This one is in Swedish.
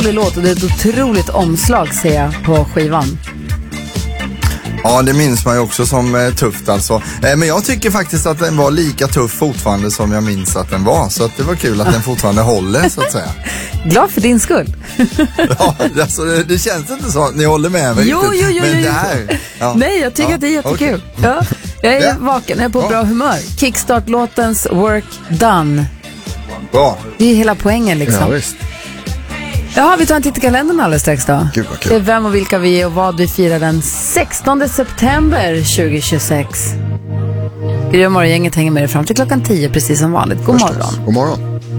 låt och det är ett otroligt omslag ser jag på skivan. Ja, det minns man ju också som tufft alltså. Men jag tycker faktiskt att den var lika tuff fortfarande som jag minns att den var. Så att det var kul att den fortfarande håller, så att säga. Glad för din skull. Ja, alltså, det känns inte så att ni håller med mig. Jo. Men det här... Ja. Nej, jag tycker att det är jättekul. Okay. Ja, jag är vaken, jag är på bra humör. Kickstart-låtens Work Done. Bra. Det är hela poängen liksom. Ja, visst. Jaha, vi tar en titt i kalendern alldeles strax då. Gud vad kul. Det är vem och vilka vi är och vad vi firar den 16 september 2026. Gry och Morgongänget hänger med dig fram till klockan 10 precis som vanligt. God morgon. God morgon.